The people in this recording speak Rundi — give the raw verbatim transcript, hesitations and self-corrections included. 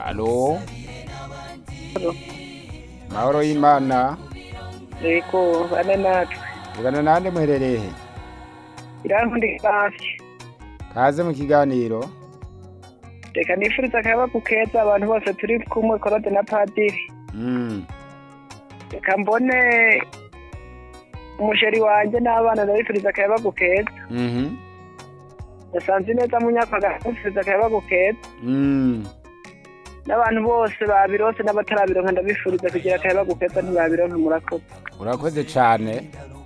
Alo, mahoro y'Imana, Yego, bane natwe. ugana nande muherereye he? Irankunda hafi. Kaze mu kiganiro. Reka nifuriza akayabagu keza abantu bose turi kumwe Claude na Padiri. Mm. Reka mbone umusheri wanje n'abana ndabifuriza akayabagu keza. Mhm. Yasanze neza munyakaga ndabifuriza akayabagu keza. Mm. N'abantu bose babirose n'abatarabironka ndabifuriza kugira akayabagu keza ntibabironka murakoze. Urakoze cyane.